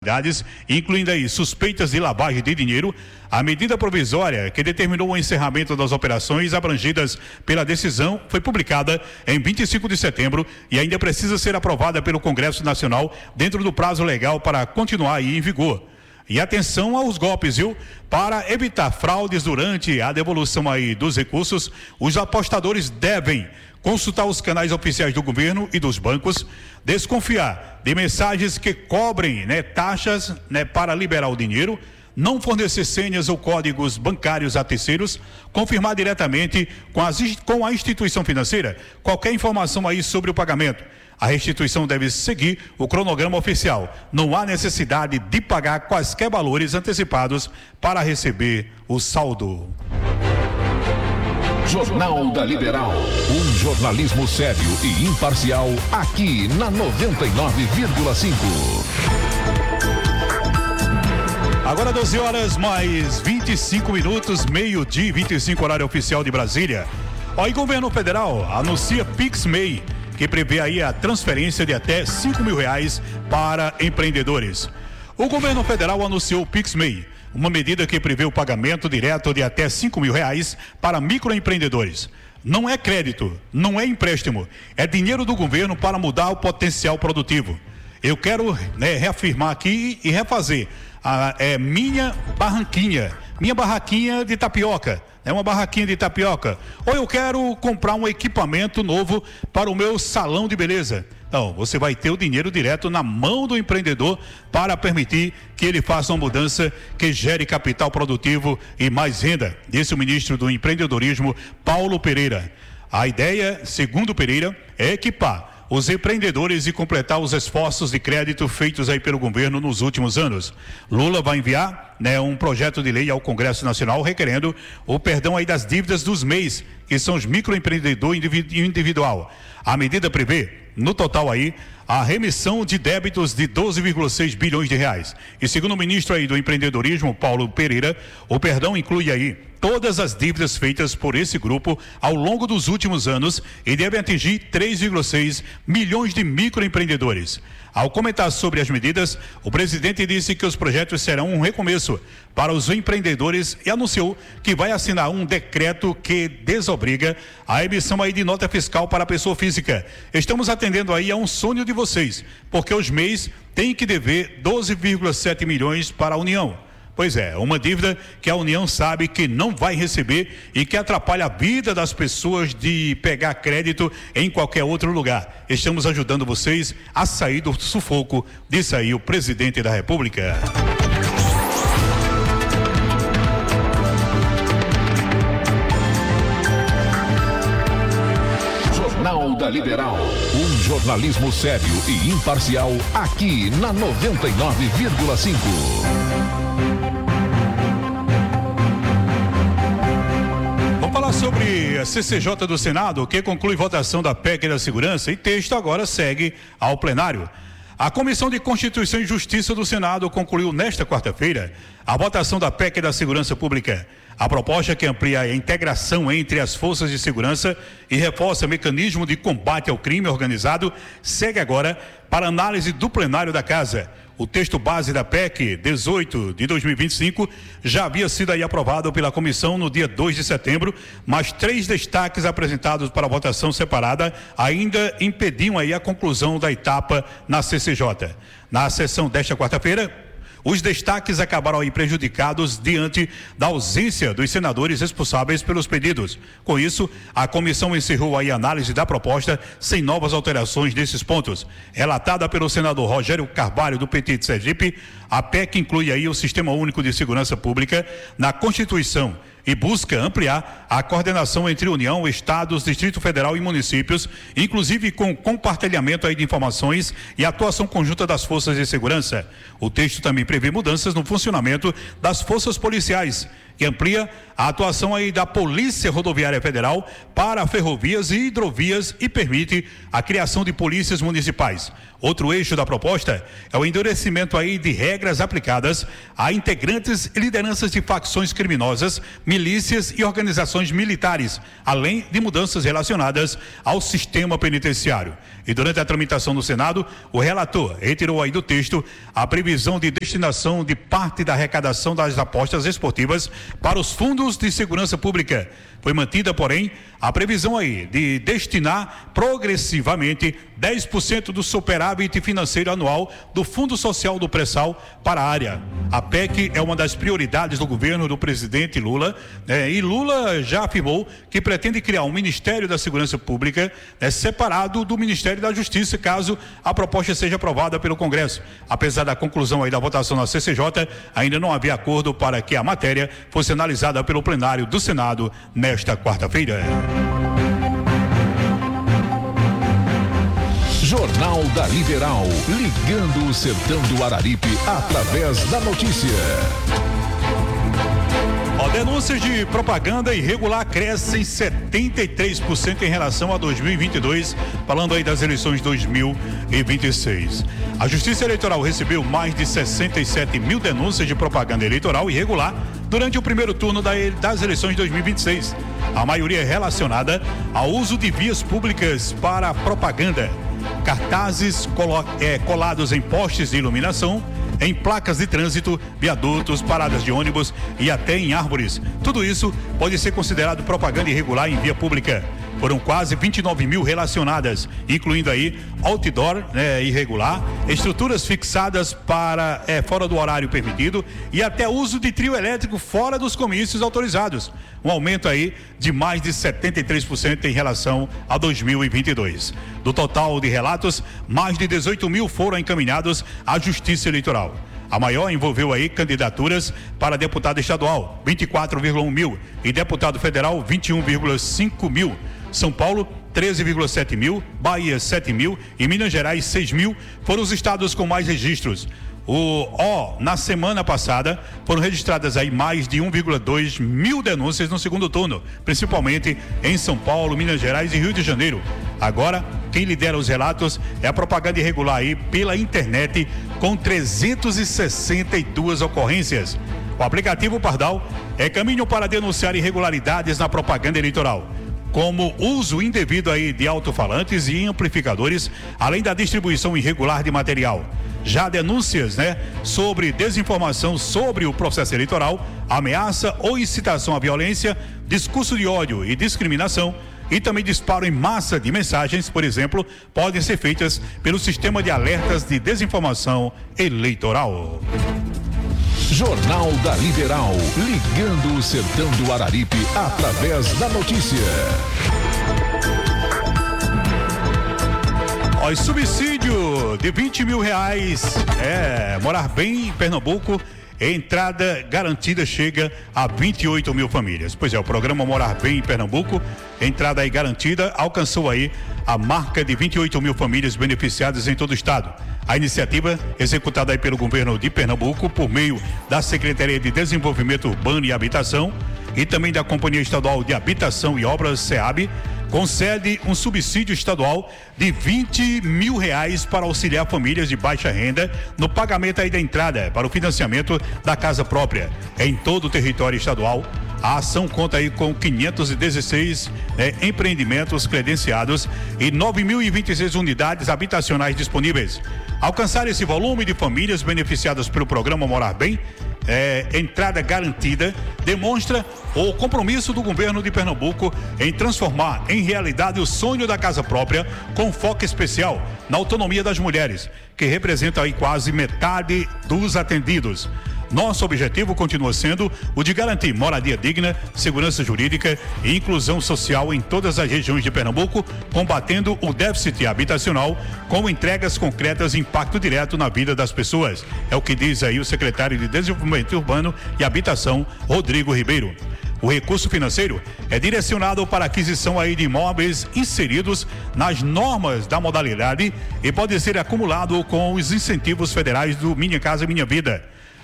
responsabilidades, incluindo aí suspeitas de lavagem de dinheiro. A medida provisória que determinou o encerramento das operações abrangidas pela decisão foi publicada em 25 de setembro e ainda precisa ser aprovada pelo Congresso Nacional dentro do prazo legal para continuar aí em vigor. E atenção aos golpes, viu? Para evitar fraudes durante a devolução aí dos recursos, os apostadores devem consultar os canais oficiais do governo e dos bancos, desconfiar de mensagens que cobrem, taxas, para liberar o dinheiro, não fornecer senhas ou códigos bancários a terceiros, confirmar diretamente com a instituição financeira qualquer informação aí sobre o pagamento. A restituição deve seguir o cronograma oficial. Não há necessidade de pagar quaisquer valores antecipados para receber o saldo. Jornal da Liberal. Um jornalismo sério e imparcial aqui na 99,5. Agora 12 horas mais 25 minutos, meio-dia 25, horário oficial de Brasília. O governo federal anuncia PixMEI, que prevê aí a transferência de até R$5.000 para empreendedores. O governo federal anunciou o PixMEI, uma medida que prevê o pagamento direto de até R$5.000 para microempreendedores. Não é crédito, não é empréstimo, é dinheiro do governo para mudar o potencial produtivo. Eu quero reafirmar aqui e refazer minha barraquinha de tapioca. É uma barraquinha de tapioca. Ou eu quero comprar um equipamento novo para o meu salão de beleza. Não, você vai ter o dinheiro direto na mão do empreendedor para permitir que ele faça uma mudança que gere capital produtivo e mais renda, disse o ministro do Empreendedorismo, Paulo Pereira. A ideia, segundo Pereira, é equipar os empreendedores e completar os esforços de crédito feitos aí pelo governo nos últimos anos. Lula vai enviar um projeto de lei ao Congresso Nacional requerendo o perdão aí das dívidas dos MEIs, que são os microempreendedor individual. A medida prevê, no total aí, a remissão de débitos de 12,6 bilhões de reais. E segundo o ministro aí do Empreendedorismo, Paulo Pereira, o perdão inclui aí todas as dívidas feitas por esse grupo ao longo dos últimos anos e deve atingir 3,6 milhões de microempreendedores. Ao comentar sobre as medidas, o presidente disse que os projetos serão um recomeço para os empreendedores e anunciou que vai assinar um decreto que desobriga a emissão aí de nota fiscal para a pessoa física. Estamos atendendo aí a um sonho de vocês, porque os MEIs têm que dever 12,7 milhões para a União. Pois é, uma dívida que a União sabe que não vai receber e que atrapalha a vida das pessoas de pegar crédito em qualquer outro lugar. Estamos ajudando vocês a sair do sufoco, disse aí o presidente da República. Jornal da Liberal. Um jornalismo sério e imparcial aqui na 99,5. Falar sobre a CCJ do Senado, que conclui votação da PEC da Segurança, e texto agora segue ao plenário. A Comissão de Constituição e Justiça do Senado concluiu nesta quarta-feira a votação da PEC da Segurança Pública. A proposta que amplia a integração entre as forças de segurança e reforça o mecanismo de combate ao crime organizado segue agora para análise do plenário da Casa. O texto base da PEC 18 de 2025 já havia sido aí aprovado pela comissão no dia 2 de setembro, mas 3 destaques apresentados para votação separada ainda impediam aí a conclusão da etapa na CCJ. Na sessão desta quarta-feira, os destaques acabaram aí prejudicados diante da ausência dos senadores responsáveis pelos pedidos. Com isso, a comissão encerrou aí a análise da proposta sem novas alterações nesses pontos. Relatada pelo senador Rogério Carvalho, do PT de Sergipe, a PEC inclui aí o Sistema Único de Segurança Pública na Constituição e busca ampliar a coordenação entre União, Estados, Distrito Federal e municípios, inclusive com compartilhamento aí de informações e atuação conjunta das forças de segurança. O texto também prevê mudanças no funcionamento das forças policiais que amplia a atuação aí da Polícia Rodoviária Federal para ferrovias e hidrovias e permite a criação de polícias municipais. Outro eixo da proposta é o endurecimento aí de regras aplicadas a integrantes e lideranças de facções criminosas, milícias e organizações militares, além de mudanças relacionadas ao sistema penitenciário. E durante a tramitação no Senado, o relator retirou aí do texto a previsão de destinação de parte da arrecadação das apostas esportivas para os fundos de segurança pública. Foi mantida, porém, a previsão aí de destinar progressivamente 10% do superávit financeiro anual do Fundo Social do Pré-Sal para a área. A PEC é uma das prioridades do governo do presidente Lula, e Lula já afirmou que pretende criar um Ministério da Segurança Pública separado do Ministério da Justiça, caso a proposta seja aprovada pelo Congresso. Apesar da conclusão aí da votação na CCJ, ainda não havia acordo para que a matéria fosse analisada pelo plenário do Senado nesta quarta-feira. Jornal da Liberal, ligando o sertão do Araripe através da notícia. Denúncias de propaganda irregular crescem 73% em relação a 2022, falando aí das eleições 2026. A Justiça Eleitoral recebeu mais de 67 mil denúncias de propaganda eleitoral irregular durante o primeiro turno das eleições de 2026. A maioria é relacionada ao uso de vias públicas para propaganda, cartazes colados em postes de iluminação, em placas de trânsito, viadutos, paradas de ônibus e até em árvores. Tudo isso pode ser considerado propaganda irregular em via pública. Foram quase 29 mil relacionadas, incluindo aí outdoor irregular, estruturas fixadas para fora do horário permitido e até uso de trio elétrico fora dos comícios autorizados. Um aumento aí de mais de 73% em relação a 2022. Do total de relatos, mais de 18 mil foram encaminhados à Justiça Eleitoral. A maior envolveu aí candidaturas para deputado estadual, 24,1 mil, e deputado federal, 21,5 mil. São Paulo, 13,7 mil, Bahia, 7 mil e Minas Gerais, 6 mil foram os estados com mais registros. Na semana passada foram registradas aí mais de 1,2 mil denúncias no segundo turno, principalmente em São Paulo, Minas Gerais e Rio de Janeiro. Agora, quem lidera os relatos é a propaganda irregular aí pela internet, com 362 ocorrências. O aplicativo Pardal é caminho para denunciar irregularidades na propaganda eleitoral, como uso indevido aí de alto-falantes e amplificadores, além da distribuição irregular de material. Já denúncias, sobre desinformação sobre o processo eleitoral, ameaça ou incitação à violência, discurso de ódio e discriminação e também disparo em massa de mensagens, por exemplo, podem ser feitas pelo sistema de alertas de desinformação eleitoral. Jornal da Liberal, ligando o sertão do Araripe através da notícia. Subsídio de 20 mil reais, morar bem em Pernambuco, entrada garantida chega a 28 mil famílias. Pois é, o programa Morar Bem em Pernambuco, entrada aí garantida, alcançou aí a marca de 28 mil famílias beneficiadas em todo o estado. A iniciativa, executada aí pelo governo de Pernambuco, por meio da Secretaria de Desenvolvimento Urbano e Habitação e também da Companhia Estadual de Habitação e Obras, SEAB, concede um subsídio estadual de 20 mil reais para auxiliar famílias de baixa renda no pagamento aí da entrada para o financiamento da casa própria em todo o território estadual. A ação conta aí com 516 empreendimentos credenciados e 9.026 unidades habitacionais disponíveis. Alcançar esse volume de famílias beneficiadas pelo programa Morar Bem, entrada garantida, demonstra o compromisso do governo de Pernambuco em transformar em realidade o sonho da casa própria, com foco especial na autonomia das mulheres, que representa aí quase metade dos atendidos. Nosso objetivo continua sendo o de garantir moradia digna, segurança jurídica e inclusão social em todas as regiões de Pernambuco, combatendo o déficit habitacional com entregas concretas e impacto direto na vida das pessoas. É o que diz aí o secretário de Desenvolvimento Urbano e Habitação, Rodrigo Ribeiro. O recurso financeiro é direcionado para a aquisição aí de imóveis inseridos nas normas da modalidade e pode ser acumulado com os incentivos federais do Minha Casa Minha Vida.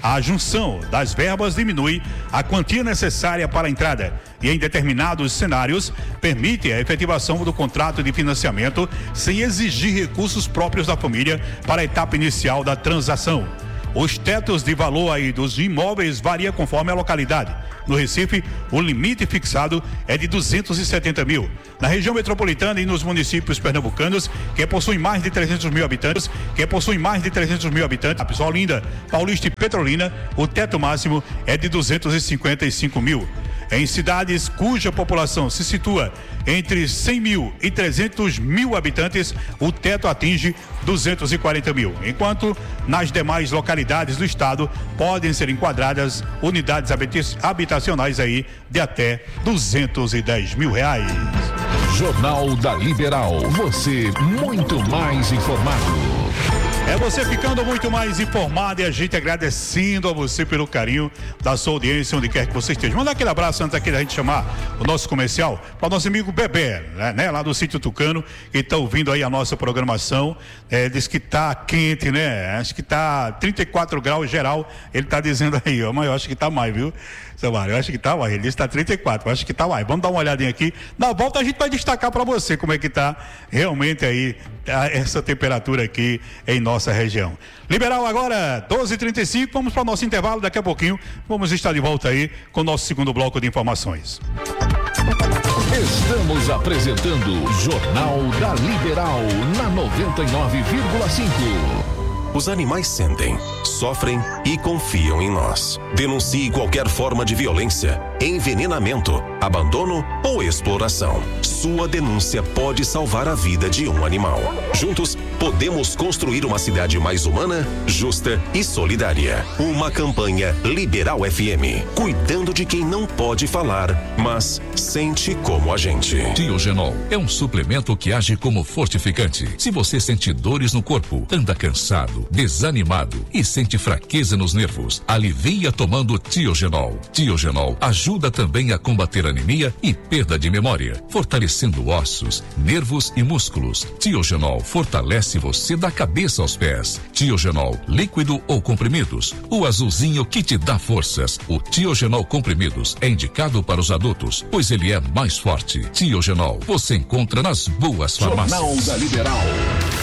A junção das verbas diminui a quantia necessária para a entrada e, em determinados cenários, permite a efetivação do contrato de financiamento sem exigir recursos próprios da família para a etapa inicial da transação. Os tetos de valor aí dos imóveis variam conforme a localidade. No Recife, o limite fixado é de 270 mil. Na região metropolitana e nos municípios pernambucanos, que possuem mais de 300 mil habitantes, a pessoa Olinda, Paulista e Petrolina, o teto máximo é de 255 mil. Em cidades cuja população se situa entre 100 mil e 300 mil habitantes, o teto atinge 240 mil, enquanto nas demais localidades do estado podem ser enquadradas unidades habitacionais aí de até 210 mil reais. Jornal da Liberal, você muito mais informado. É você ficando muito mais informado e a gente agradecendo a você pelo carinho da sua audiência, onde quer que você esteja. Manda aquele abraço antes aqui da gente chamar o nosso comercial para o nosso amigo Bebê, né? Lá do Sítio Tucano, que está ouvindo aí a nossa programação. Diz que tá quente, né? Acho que tá 34 graus geral. Ele tá dizendo aí, ó, mas eu acho que tá mais, viu? Seu Mário, eu acho que tá mais. Ele disse que tá 34, eu acho que tá mais. Vamos dar uma olhadinha aqui. Na volta a gente vai destacar para você como é que tá realmente aí essa temperatura aqui em nossa região. Liberal agora, 12h35, vamos para o nosso intervalo, daqui a pouquinho vamos estar de volta aí com o nosso segundo bloco de informações. Estamos apresentando Jornal da Liberal na 99,5. Os animais sentem, sofrem e confiam em nós. Denuncie qualquer forma de violência, envenenamento, abandono ou exploração. Sua denúncia pode salvar a vida de um animal. Juntos, podemos construir uma cidade mais humana, justa e solidária. Uma campanha Liberal FM, cuidando de quem não pode falar, mas sente como a gente. Tiogenol é um suplemento que age como fortificante. Se você sente dores no corpo, anda cansado, desanimado e sente fraqueza nos nervos, alivia tomando Tiogenol. Tiogenol ajuda também a combater anemia e perda de memória, fortalecendo ossos, nervos e músculos. Tiogenol fortalece você da cabeça aos pés. Tiogenol, líquido ou comprimidos, o azulzinho que te dá forças. O Tiogenol comprimidos é indicado para os adultos, pois ele é mais forte. Tiogenol, você encontra nas boas farmácias. Jornal da Liberal.